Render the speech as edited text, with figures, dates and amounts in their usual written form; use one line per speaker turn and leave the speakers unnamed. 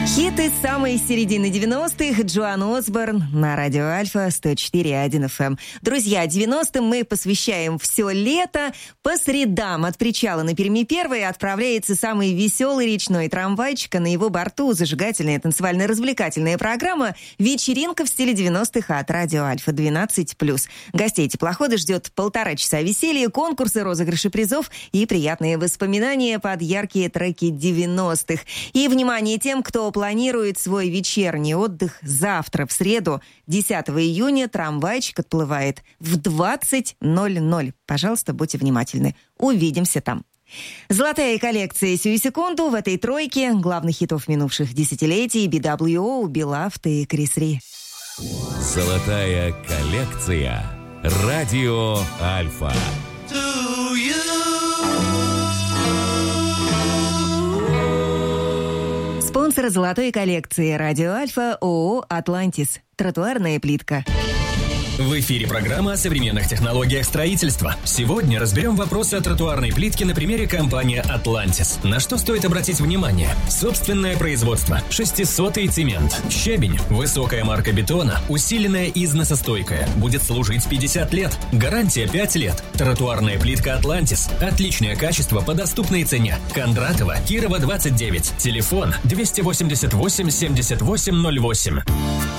Хиты самой середины 90-х. Джоан Осборн на радио Альфа 104.1 FM. Друзья, 90-м мы посвящаем все лето. По средам от причала на Перми-1 отправляется самый веселый речной трамвайчик, а на его борту зажигательная танцевально-развлекательная программа «Вечеринка в стиле 90-х» от радио Альфа 12+. Гостей теплохода ждет 1,5 часа веселья, конкурсы, розыгрыши призов и приятные воспоминания под яркие треки 90-х. И внимание тем, кто планирует свой вечерний отдых завтра, в среду, 10 июня, трамвайчик отплывает в 20:00. Пожалуйста, будьте внимательны. Увидимся там. Золотая коллекция сию секунду в этой тройке главных хитов минувших десятилетий: BWO, Beloved и Крис Ри.
Золотая коллекция. Радио Альфа.
Спонсор золотой коллекции радио Альфа ООО «Атлантис». Тротуарная плитка.
В эфире программа о современных технологиях строительства. Сегодня разберем вопросы о тротуарной плитке на примере компании «Атлантис». На что стоит обратить внимание? Собственное производство. 600-й цемент. Щебень. Высокая марка бетона. Усиленная и износостойкая. Будет служить 50 лет. Гарантия 5 лет. Тротуарная плитка «Атлантис». Отличное качество по доступной цене. Кондратова, Кирова, 29. Телефон 288 7808.